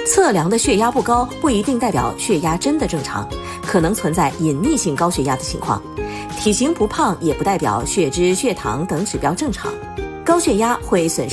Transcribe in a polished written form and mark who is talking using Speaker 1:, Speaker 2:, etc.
Speaker 1: 测量的血压不高不一定代表血压真的正常，可能存在隐匿性高血压的情况。体型不胖也不代表血脂、血糖等指标正常。高血压会损伤